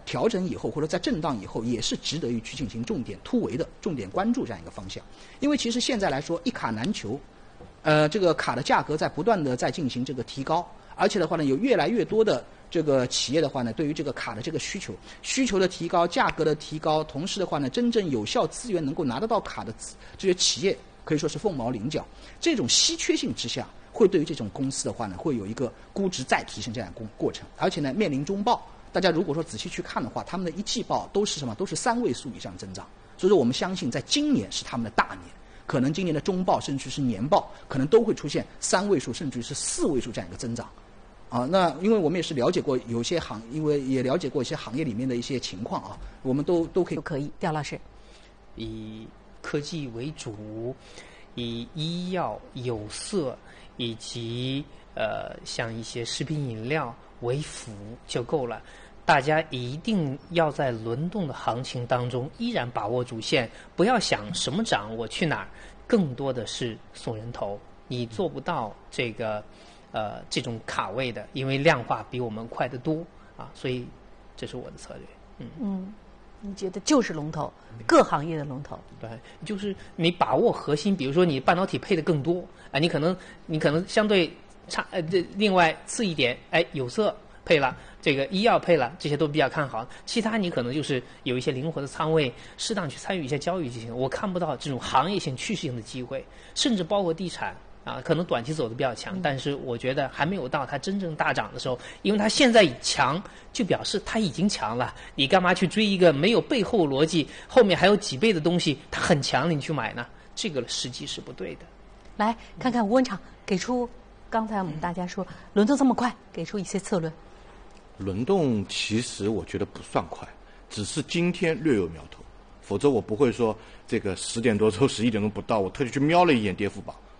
调整以后，或者在震荡以后，也是值得于去进行重点突围的、重点关注这样一个方向。因为其实现在来说，一卡难求，这个卡的价格在不断的在进行这个提高，而且的话呢，有越来越多的这个企业的话呢，对于这个卡的这个需求的提高、价格的提高，同时的话呢，真正有效资源能够拿得到卡的这些企业，可以说是凤毛麟角。这种稀缺性之下，会对于这种公司的话呢，会有一个估值再提升这样的过程，而且呢，面临中报，大家如果说仔细去看的话，他们的一季报都是什么？都是3位数以上增长。所以说，我们相信，在今年是他们的大年，可能今年的中报甚至是年报，可能都会出现3位数甚至是4位数这样一个增长。那因为我们也是了解过有些因为也了解过一些行业里面的一些情况啊，我们都可以。刁老师， 以科技为主，以医药、有色以及像一些食品饮料为辅就够了。大家一定要在轮动的行情当中依然把握主线，不要想什么涨我去哪儿，更多的是送人头。你做不到这种卡位的，因为量化比我们快得多啊，所以这是我的策略。 你觉得就是龙头，各行业的龙头？ 对，就是你把握核心，比如说你半导体配的更多啊，你可能相对另外次一点，有色配了，这个医药配了，这些都比较看好。其他你可能就是有一些灵活的仓位，适当去参与一些交易就行。我看不到这种行业性、趋势性的机会，甚至包括地产。可能短期走的比较强，但是我觉得还没有到它真正大涨的时候，因为它现在强，就表示它已经强了。你干嘛去追一个没有背后逻辑，后面还有几倍的东西，它很强，你去买呢？这个时机是不对的。 来看看吴文场给出，刚才我们大家说轮动这么快，给出一些策略。 轮动其实我觉得不算快，只是今天略有苗头，否则我不会说这个10点多钟、11点钟不到，我特地去瞄了一眼跌幅榜。